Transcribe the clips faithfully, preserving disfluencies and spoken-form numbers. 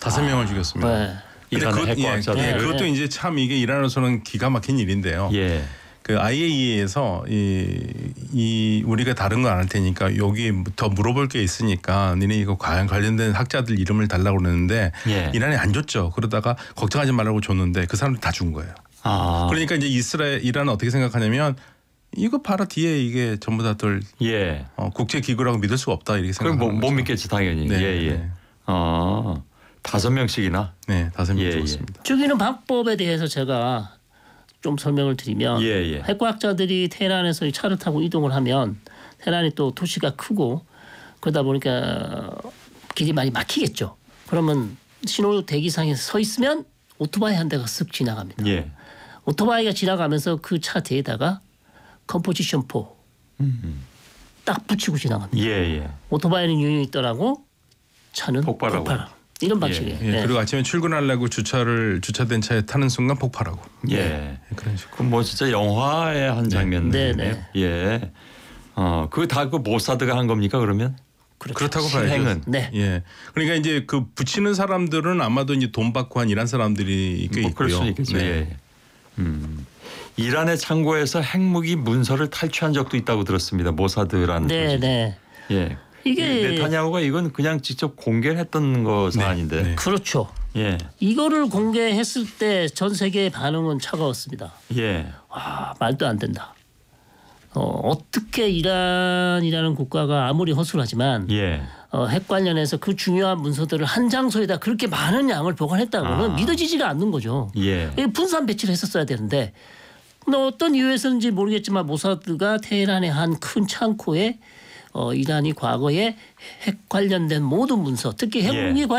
다섯 아. 명을 죽였습니다. 네. 이란 그, 핵과학자들. 예, 예, 네. 그것도 이제 참 이게 이란으로서는 기가 막힌 일인데요. 예. 그 아이에이이에서 이, 이 우리가 다른 거 안 할 테니까 여기 더 물어볼 게 있으니까 니네 이거 과연 관련된 학자들 이름을 달라고 그러는데 예. 이란이 안 줬죠. 그러다가 걱정하지 말라고 줬는데 그 사람들 다 준 거예요. 아. 그러니까 이제 이스라엘 이란은 어떻게 생각하냐면 이거 봐라 뒤에 이게 전부 다들 예. 어, 국제 기구라고 믿을 수가 없다 이렇게 그럼 생각하는 뭐, 거죠. 못 믿겠지 당연히. 네, 예, 예. 네. 아. 다섯 명씩이나. 네, 다섯 명 예, 죽었습니다. 죽이는 방법에 대해서 제가 좀 설명을 드리면 예, 예. 핵과학자들이 테헤란에서 차를 타고 이동을 하면 테헤란이 또 도시가 크고 그러다 보니까 길이 많이 막히겠죠. 그러면 신호 대기상에 서 있으면 오토바이 한 대가 쓱 지나갑니다. 예. 오토바이가 지나가면서 그 차 뒤에다가 컴포지션 포 딱 붙이고 지나갑니다. 예, 예. 오토바이는 유인이 있더라고 차는 폭발하고. 폭발하고. 이런 방식이에요. 예, 네. 그리고 아침에 출근하려고 주차를 주차된 차에 타는 순간 폭발하고. 예. 예, 그런 식으로. 그 뭐 진짜 영화의 한 장면이네요. 네, 네. 예. 어, 그거 다 그 모사드가 한 겁니까 그러면? 그렇죠. 그렇다고 실행은. 봐야죠. 네. 예. 그러니까 이제 그 붙이는 사람들은 아마도 이제 돈 받고 한 이란 사람들이 꽤 뭐 있고요. 그럴 수 있겠죠. 네. 예. 음. 이란의 창고에서 핵무기 문서를 탈취한 적도 있다고 들었습니다. 모사드라는. 네, 조직이. 네. 예. 이게 네타냐후가 이건 그냥 직접 공개를 했던 것은 네, 아닌데. 네. 그렇죠. 예. 이거를 공개했을 때 전 세계의 반응은 차가웠습니다. 예. 와, 말도 안 된다. 어, 어떻게 이란이라는 국가가 아무리 허술하지만 예. 어, 핵 관련해서 그 중요한 문서들을 한 장소에다 그렇게 많은 양을 보관했다고는 아. 믿어지지가 않는 거죠. 예. 이게 분산 배치를 했었어야 되는데 근데 어떤 이유에서인지 모르겠지만 모사드가 테헤란의 한 큰 창고에 어, 이란이 과거에 핵 관련된 모든 문서 특히 핵무기 예.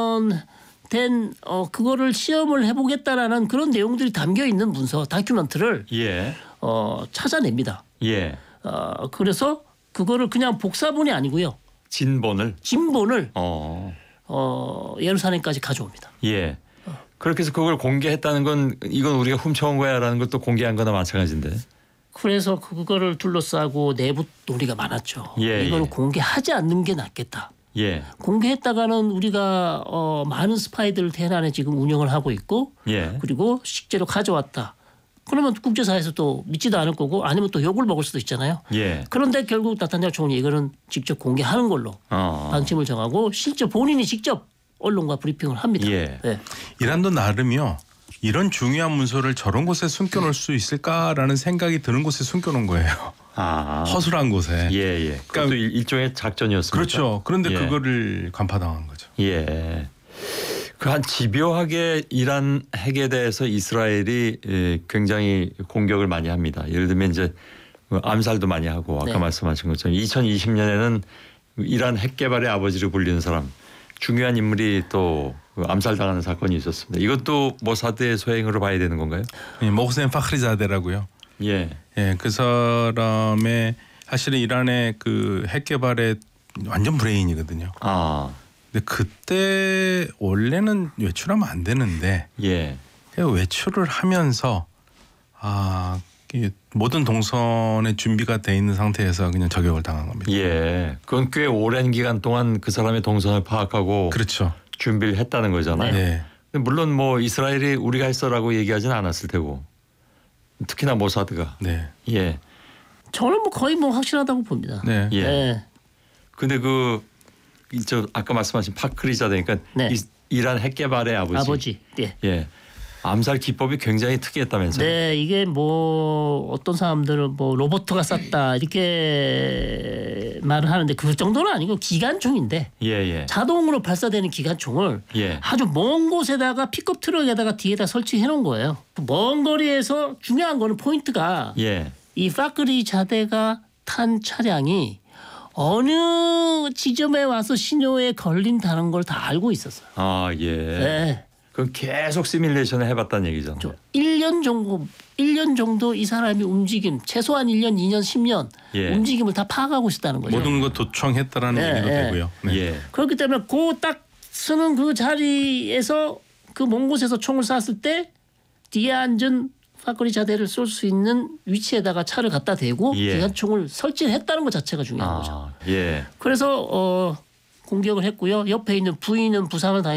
관련된 어, 그거를 시험을 해보겠다라는 그런 내용들이 담겨 있는 문서 다큐멘트를 예. 어, 찾아냅니다. 예. 어, 그래서 그거를 그냥 복사본이 아니고요. 진본을. 진본을 어. 어, 예루살렘까지 가져옵니다. 예. 그렇게 해서 그걸 공개했다는 건 이건 우리가 훔쳐온 거야라는 것도 공개한 거나 마찬가지인데. 그래서 그거를 둘러싸고 내부 논의가 많았죠. 예, 이걸 예. 공개하지 않는 게 낫겠다. 예. 공개했다가는 우리가 어, 많은 스파이들을 테헤란에 지금 운영을 하고 있고 예. 그리고 실제로 가져왔다. 그러면 국제사회에서 또 믿지도 않을 거고 아니면 또 욕을 먹을 수도 있잖아요. 예. 그런데 결국 나타냐후 총리 이거는 직접 공개하는 걸로 어. 방침을 정하고 실제 본인이 직접 언론과 브리핑을 합니다. 예. 네. 이란도 나름이요. 이런 중요한 문서를 저런 곳에 숨겨놓을 수 있을까라는 생각이 드는 곳에 숨겨놓은 거예요. 아. 허술한 곳에. 예, 예. 그것도 그러니까 일- 일종의 작전이었습니다. 그렇죠. 그런데 예. 그거를 간파당한 거죠. 예. 그 한 집요하게 이란 핵에 대해서 이스라엘이 예, 굉장히 공격을 많이 합니다. 예를 들면 이제 암살도 많이 하고 아까 네. 말씀하신 것처럼 이천이십 년에는 이란 핵 개발의 아버지로 불리는 사람 중요한 인물이 또 암살당하는 사건이 있었습니다. 이것도 모사드의 소행으로 봐야 되는 건가요? 예, 모흐센 파흐리자데라고요. 예. 예, 그 사람의 사실은 이란의 그 핵 개발의 완전 브레인이거든요. 아. 근데 그때 원래는 외출하면 안 되는데 예. 그냥 외출을 하면서 아 이 모든 동선의 준비가 돼 있는 상태에서 그냥 저격을 당한 겁니다. 예. 그건 꽤 오랜 기간 동안 그 사람의 동선을 파악하고 그렇죠. 준비를 했다는 거잖아요. 네. 물론 뭐 이스라엘이 우리가 했어라고 얘기하지는 않았을 테고 특히나 모사드가. 네. 예. 저는 뭐 거의 뭐 확실하다고 봅니다. 네. 예. 네. 근데 그 저 아까 말씀하신 파크리자 되니까 네. 이, 이란 핵 개발의 아버지. 아버지. 네. 예. 암살 기법이 굉장히 특이했다면서요. 네, 이게 뭐 어떤 사람들은 뭐 로버트가 쐈다 이렇게 말을 하는데 그 정도는 아니고 기관총인데 예, 예. 자동으로 발사되는 기관총을 예. 아주 먼 곳에다가 픽업 트럭에다가 뒤에다 설치해 놓은 거예요. 먼 거리에서 중요한 거는 포인트가 예. 이 파크리 자대가 탄 차량이 어느 지점에 와서 신호에 걸린다는 걸 다 알고 있었어요. 아, 예. 네. 그럼 계속 시뮬레이션을 해 봤다는 얘기잖아요. 저 일 년 정도 일 년 정도 이 사람이 움직임 최소한 일 년, 이 년, 십 년 예. 움직임을 다 파악하고 있었다는 거죠. 모든 거 도청했다라는 네, 얘기도 네. 되고요. 네. 예. 그렇기 때문에 그 딱 쓰는 그 자리에서 그 먼 곳에서 총을 쐈을 때 뒤에 앉은 파크리 자대를 쏠 수 있는 위치에다가 차를 갖다 대고 예. 기관총을 설치를 했다는 것 자체가 중요한 거죠. 아, 예. 그래서 어, 공격을 했고요. 옆에 있는 부인은 부상을 당했고